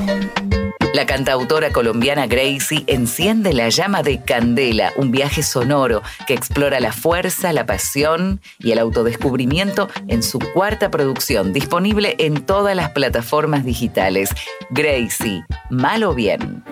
La cantautora colombiana Gracie enciende la llama de Candela, un viaje sonoro que explora la fuerza, la pasión y el autodescubrimiento en su cuarta producción, disponible en todas las plataformas digitales. Gracie, mal o bien.